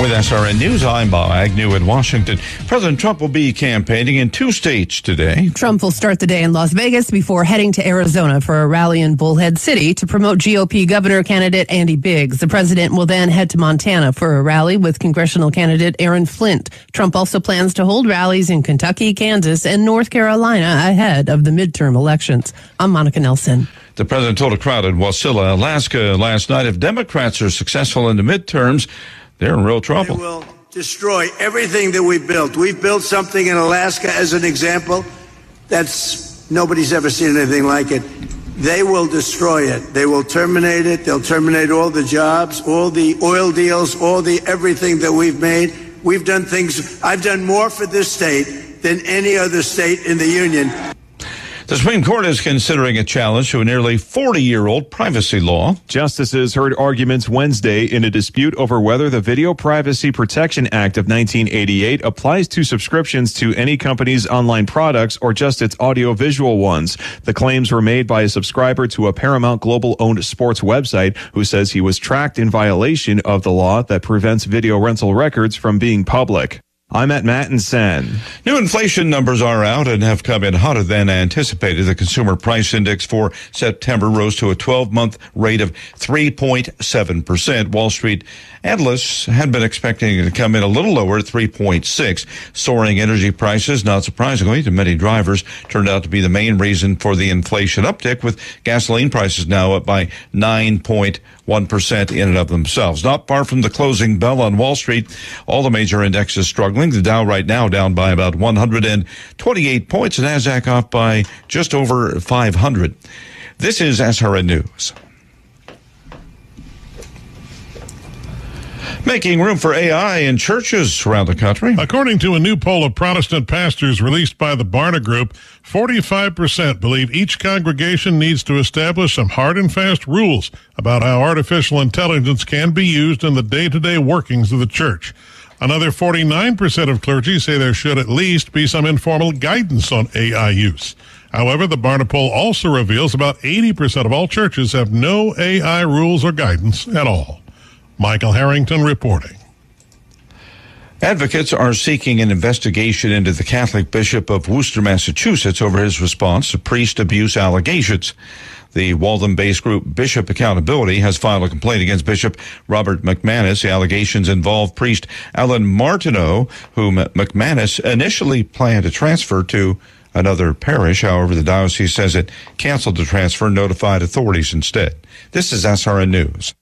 With SRN News, I'm Bob Agnew in Washington. President Trump will be campaigning in 2 states today. Trump will start the day in Las Vegas before heading to Arizona for a rally in Bullhead City to promote GOP governor candidate Andy Biggs. The president will then head to Montana for a rally with congressional candidate Aaron Flint. Trump also plans to hold rallies in Kentucky, Kansas, and North Carolina ahead of the midterm elections. I'm Monica Nelson. The president told a crowd in Wasilla, Alaska last night, if Democrats are successful in the midterms, they're in real trouble. They will destroy everything that we've built. We've built something in Alaska, as an example, that's nobody's ever seen anything like it. They will destroy it. They will terminate it. They'll terminate all the jobs, all the oil deals, all the everything that we've made. We've done things. I've done more for this state than any other state in the union. The Supreme Court is considering a challenge to a nearly 40-year-old privacy law. Justices heard arguments Wednesday in a dispute over whether the Video Privacy Protection Act of 1988 applies to subscriptions to any company's online products or just its audiovisual ones. The claims were made by a subscriber to a Paramount Global-owned sports website who says he was tracked in violation of the law that prevents video rental records from being public. I'm at Matt and Sen. New inflation numbers are out and have come in hotter than anticipated. The consumer price index for September rose to a 12-month rate of 3.7%. Wall Street analysts had been expecting it to come in a little lower at 3.6. Soaring energy prices, not surprisingly to many drivers, turned out to be the main reason for the inflation uptick, with gasoline prices now up by 9.1% in and of themselves. Not far from the closing bell on Wall Street, all the major indexes struggling. The Dow right now down by about 128 points, and NASDAQ off by just over 500. This is SRN News. Making room for AI in churches around the country. According to a new poll of Protestant pastors released by the Barna Group, 45% believe each congregation needs to establish some hard and fast rules about how artificial intelligence can be used in the day-to-day workings of the church. Another 49% of clergy say there should at least be some informal guidance on AI use. However, the Barna poll also reveals about 80% of all churches have no AI rules or guidance at all. Michael Harrington reporting. Advocates are seeking an investigation into the Catholic Bishop of Worcester, Massachusetts, over his response to priest abuse allegations. The Waltham-based group Bishop Accountability has filed a complaint against Bishop Robert McManus. The allegations involve priest Alan Martineau, whom McManus initially planned to transfer to another parish. However, the diocese says it canceled the transfer and notified authorities instead. This is SRN News.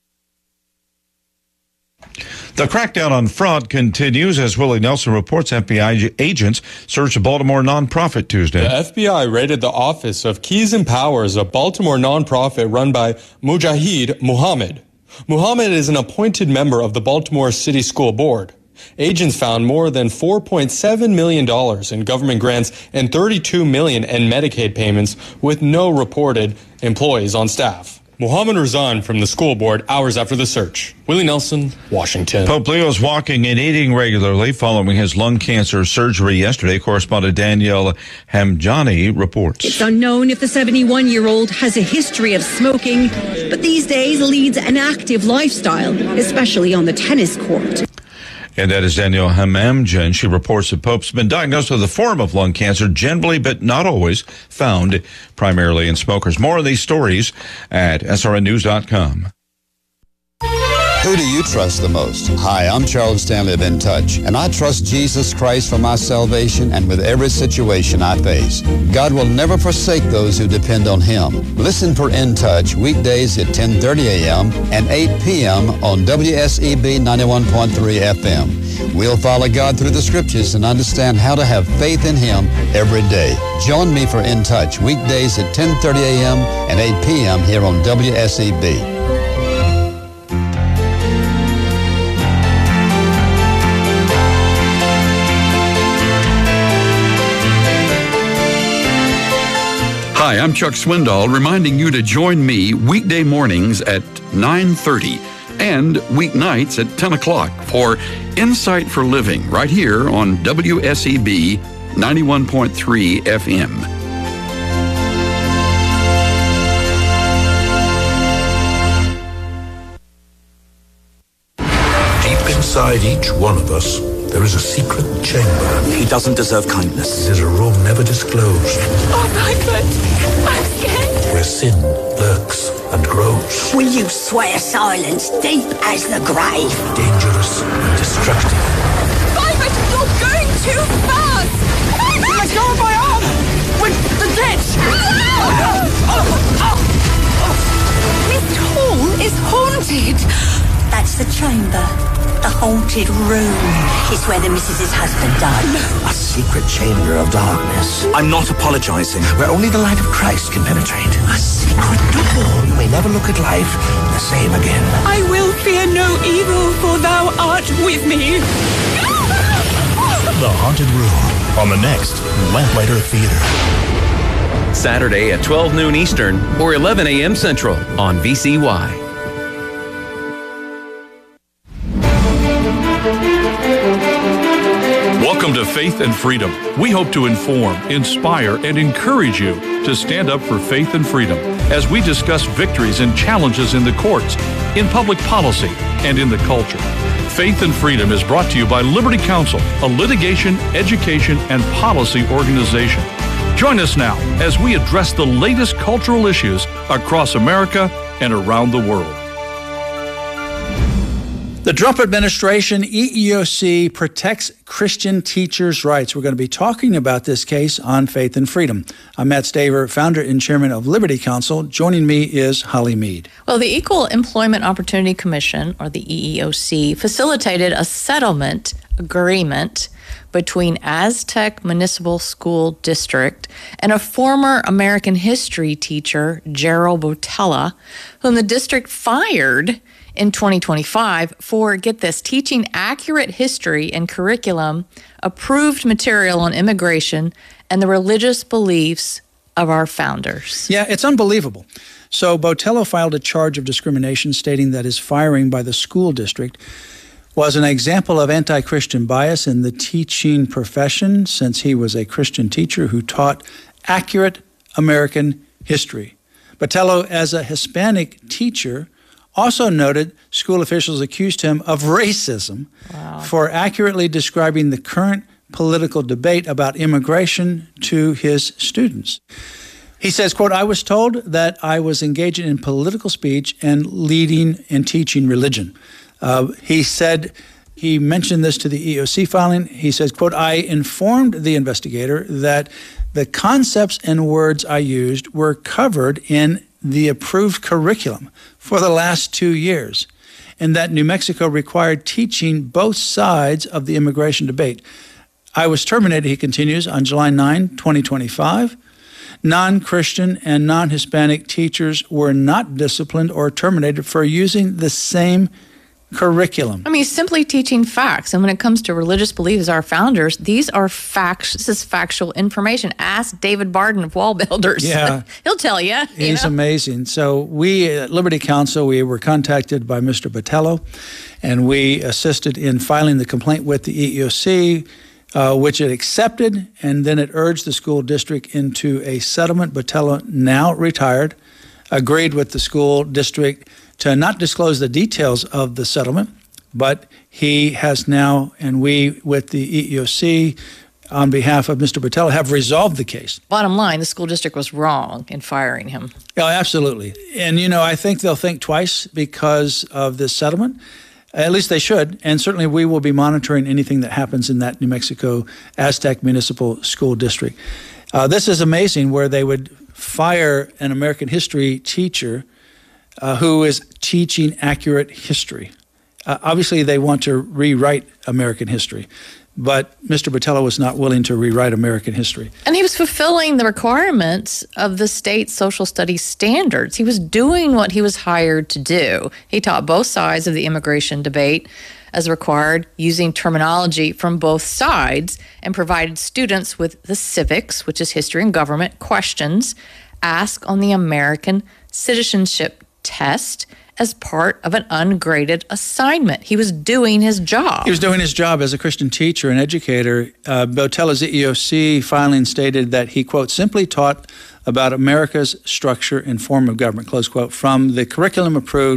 The crackdown on fraud continues as Willie Nelson reports. FBI agents searched a Baltimore nonprofit Tuesday. The FBI raided the office of Keys and Powers, a Baltimore nonprofit run by Mujahid Muhammad. Muhammad is an appointed member of the Baltimore City School Board. Agents found more than $4.7 million in government grants and $32 million in Medicaid payments with no reported employees on staff. Muhammad resigned from the school board hours after the search. Willie Nelson, Washington. Pope Leo is walking and eating regularly following his lung cancer surgery yesterday. Correspondent Danielle Hamjani reports. It's unknown if the 71-year-old has a history of smoking, but these days leads an active lifestyle, especially on the tennis court. And that is Danielle Hamamjan. She reports that Pope's been diagnosed with a form of lung cancer, generally but not always, found primarily in smokers. More of these stories at srnnews.com. Who do you trust the most? Hi, I'm Charles Stanley of In Touch, and I trust Jesus Christ for my salvation and with every situation I face. God will never forsake those who depend on Him. Listen for In Touch weekdays at 10:30 a.m. and 8 p.m. on WSEB 91.3 FM. We'll follow God through the Scriptures and understand how to have faith in Him every day. Join me for In Touch weekdays at 10:30 a.m. and 8 p.m. here on WSEB. Hi, I'm Chuck Swindoll, reminding you to join me weekday mornings at 9:30 and weeknights at 10 o'clock for Insight for Living right here on WSEB 91.3 FM. Inside each one of us, there is a secret chamber. He doesn't deserve kindness. It is a room never disclosed. Oh, Rupert, I'm scared. Where sin lurks and grows. Will you swear silence deep as the grave? Dangerous and destructive. Rupert, you're going too fast. Let go of my arm! With the ditch! This hall is haunted. That's the chamber. The haunted room is where the missus's husband died. A secret chamber of darkness. I'm not apologizing. Where only the light of Christ can penetrate. A secret door. You may never look at life the same again. I will fear no evil, for thou art with me. The Haunted Room on the next Lamplighter Theater. Saturday at 12 noon Eastern or 11 a.m. Central on VCY. Welcome to Faith and Freedom. We hope to inform, inspire, and encourage you to stand up for faith and freedom as we discuss victories and challenges in the courts, in public policy, and in the culture. Faith and Freedom is brought to you by Liberty Counsel, a litigation, education, and policy organization. Join us now as we address the latest cultural issues across America and around the world. The Trump administration, EEOC, protects Christian teachers' rights. We're going to be talking about this case on Faith and Freedom. I'm Matt Staver, founder and chairman of Liberty Counsel. Joining me is Holly Mead. Well, the Equal Employment Opportunity Commission, or the EEOC, facilitated a settlement agreement between Aztec Municipal School District and a former American history teacher, Gerald Botella, whom the district fired in 2025 for, get this, teaching accurate history and curriculum, approved material on immigration, and the religious beliefs of our founders. Yeah, it's unbelievable. So Botella filed a charge of discrimination stating that his firing by the school district was an example of anti-Christian bias in the teaching profession, since he was a Christian teacher who taught accurate American history. Botella, as a Hispanic teacher, also noted school officials accused him of racism for accurately describing the current political debate about immigration to his students. He says, quote, "I was told that I was engaging in political speech and leading and teaching religion." He said, he mentioned this to the EEOC filing. He says, quote, "I informed the investigator that the concepts and words I used were covered in the approved curriculum for the last 2 years, and that New Mexico required teaching both sides of the immigration debate. I was terminated," he continues, "on July 9, 2025. Non-Christian and non-Hispanic teachers were not disciplined or terminated for using the same curriculum." I mean, simply teaching facts. And when it comes to religious beliefs, our founders, these are facts. This is factual information. Ask David Barden of Wall Builders. Yeah. He'll tell you. He's amazing. So we at Liberty Counsel, we were contacted by Mr. Botella, and we assisted in filing the complaint with the EEOC, which it accepted, and then it urged the school district into a settlement. Botella, now retired, agreed with the school district to not disclose the details of the settlement, but he has now, and we with the EEOC on behalf of Mr. Botella have resolved the case. Bottom line, the school district was wrong in firing him. Oh, absolutely. And, you know, I think they'll think twice because of this settlement. At least they should. And certainly we will be monitoring anything that happens in that New Mexico Aztec Municipal School District. This is amazing, where they would fire an American history teacher who is teaching accurate history. Obviously, they want to rewrite American history, but Mr. Botella was not willing to rewrite American history. And he was fulfilling the requirements of the state social studies standards. He was doing what he was hired to do. He taught both sides of the immigration debate as required, using terminology from both sides, and provided students with the civics, which is history and government, questions asked on the American citizenship test as part of an ungraded assignment. He was doing his job. He was doing his job as a Christian teacher and educator. Botella's EEOC filing stated that he, quote, "simply taught about America's structure and form of government," close quote, from the curriculum approved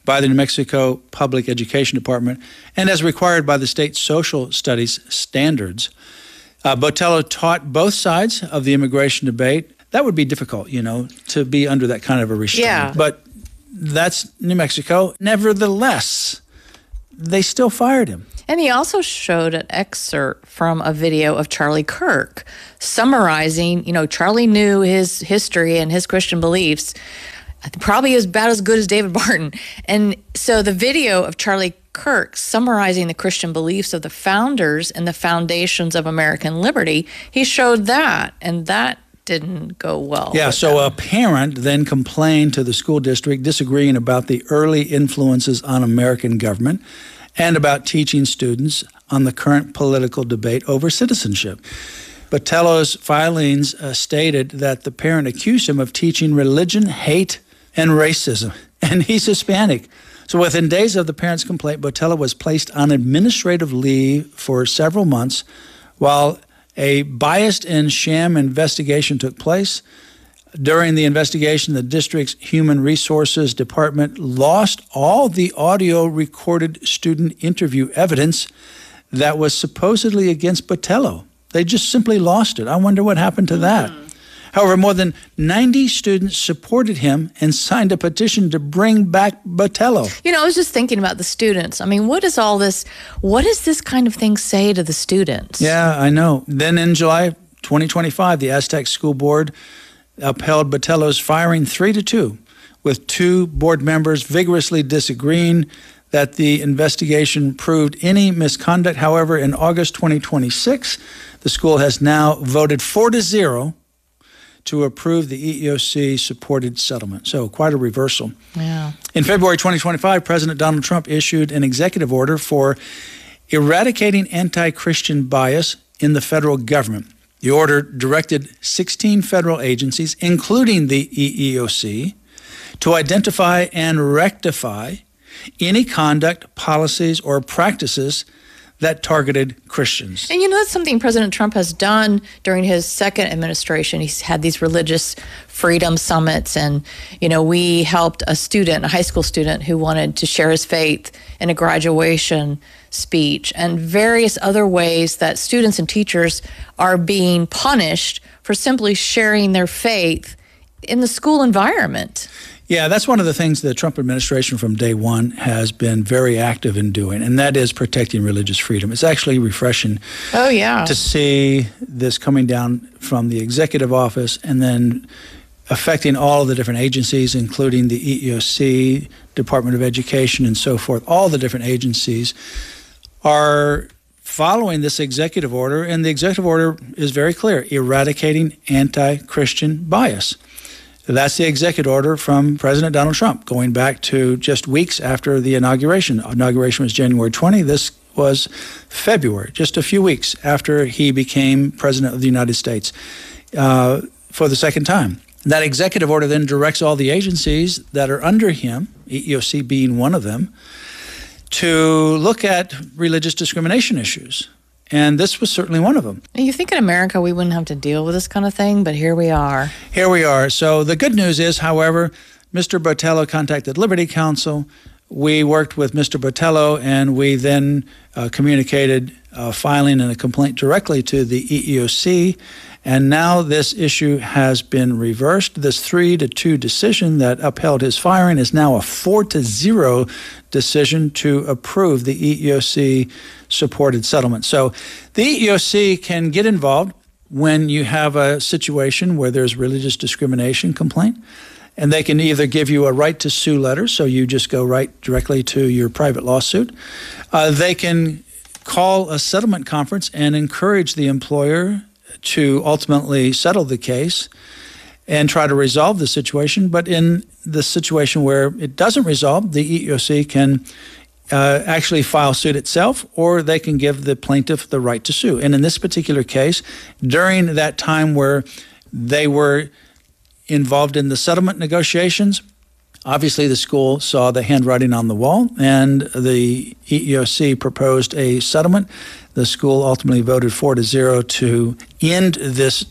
by the New Mexico Public Education Department and as required by the state social studies standards. Botelho taught both sides of the immigration debate. That would be difficult, to be under that kind of a restraint. Yeah. But that's New Mexico. Nevertheless, they still fired him. And he also showed an excerpt from a video of Charlie Kirk summarizing, Charlie knew his history and his Christian beliefs, probably about as good as David Barton. And so the video of Charlie Kirk summarizing the Christian beliefs of the founders and the foundations of American liberty, he showed that, and that didn't go well. Yeah, so a parent then complained to the school district disagreeing about the early influences on American government and about teaching students on the current political debate over citizenship. Botelho's filings stated that the parent accused him of teaching religion, hate, and racism, and he's Hispanic. So within days of the parent's complaint, Botelho was placed on administrative leave for several months while a biased and sham investigation took place. During the investigation, the district's Human Resources Department lost all the audio recorded student interview evidence that was supposedly against Botelho. They just simply lost it. I wonder what happened to that. However, more than 90 students supported him and signed a petition to bring back Botelho. I was just thinking about the students. I mean, what does this kind of thing say to the students? Yeah, I know. Then in July 2025, the Aztec School Board upheld Botelho's firing 3-2, with 2 board members vigorously disagreeing that the investigation proved any misconduct. However, in August 2026, the school has now voted 4-0 to approve the EEOC-supported settlement. So quite a reversal. Yeah. In February 2025, President Donald Trump issued an executive order for eradicating anti-Christian bias in the federal government. The order directed 16 federal agencies, including the EEOC, to identify and rectify any conduct, policies, or practices that targeted Christians. And that's something President Trump has done during his second administration. He's had these religious freedom summits, and we helped a high school student who wanted to share his faith in a graduation speech, and various other ways that students and teachers are being punished for simply sharing their faith in the school environment. Yeah, that's one of the things the Trump administration from day one has been very active in doing, and that is protecting religious freedom. It's actually refreshing to see this coming down from the executive office and then affecting all of the different agencies, including the EEOC, Department of Education, and so forth. All the different agencies are following this executive order, and the executive order is very clear: eradicating anti-Christian bias. That's the executive order from President Donald Trump, going back to just weeks after the inauguration. Inauguration was January 20. This was February, just a few weeks after he became president of the United States for the second time. That executive order then directs all the agencies that are under him, EEOC being one of them, to look at religious discrimination issues. And this was certainly one of them. You think in America we wouldn't have to deal with this kind of thing, but here we are. Here we are. So the good news is, however, Mr. Botelho contacted Liberty Counsel. We worked with Mr. Botelho, and we then communicated filing a complaint directly to the EEOC. And now this issue has been reversed. This 3-2 decision that upheld his firing is now a 4-0 decision to approve the EEOC-supported settlement. So the EEOC can get involved when you have a situation where there's religious discrimination complaint, and they can either give you a right to sue letter, so you just go right directly to your private lawsuit. They can call a settlement conference and encourage the employer to ultimately settle the case and try to resolve the situation. But in the situation where it doesn't resolve, the EEOC can actually file suit itself, or they can give the plaintiff the right to sue. And in this particular case, during that time where they were involved in the settlement negotiations, obviously the school saw the handwriting on the wall, and the EEOC proposed a settlement. The school ultimately voted 4-0 to end this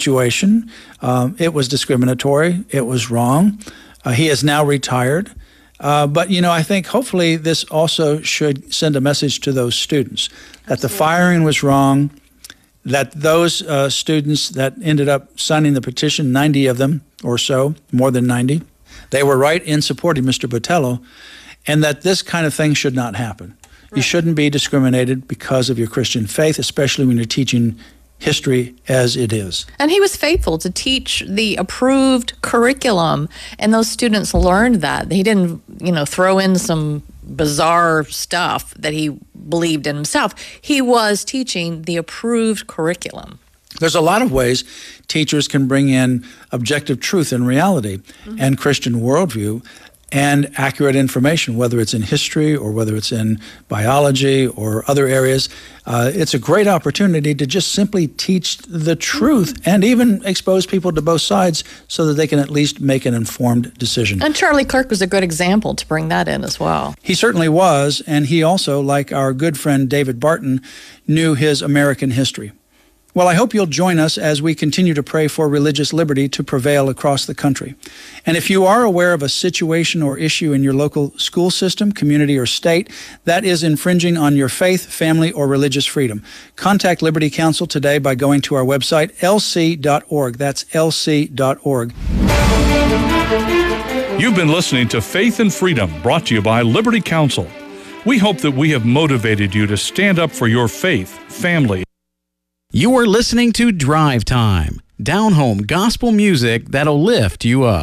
situation. It was discriminatory. It was wrong. He is now retired. But, I think hopefully this also should send a message to those students that the firing was wrong, that those students that ended up signing the petition, 90 of them or so, more than 90, they were right in supporting Mr. Botelho, and that this kind of thing should not happen. Right. You shouldn't be discriminated because of your Christian faith, especially when you're teaching history as it is. And he was faithful to teach the approved curriculum, and those students learned that. He didn't, throw in some bizarre stuff that he believed in himself. He was teaching the approved curriculum. There's a lot of ways teachers can bring in objective truth and reality and Christian worldview and accurate information, whether it's in history or whether it's in biology or other areas. It's a great opportunity to just simply teach the truth and even expose people to both sides so that they can at least make an informed decision. And Charlie Kirk was a good example to bring that in as well. He certainly was, and he also, like our good friend David Barton, knew his American history. Well, I hope you'll join us as we continue to pray for religious liberty to prevail across the country. And if you are aware of a situation or issue in your local school system, community, or state that is infringing on your faith, family, or religious freedom, contact Liberty Counsel today by going to our website, lc.org. That's lc.org. You've been listening to Faith and Freedom, brought to you by Liberty Counsel. We hope that we have motivated you to stand up for your faith, family. You are listening to Drive Time, down-home gospel music that'll lift you up.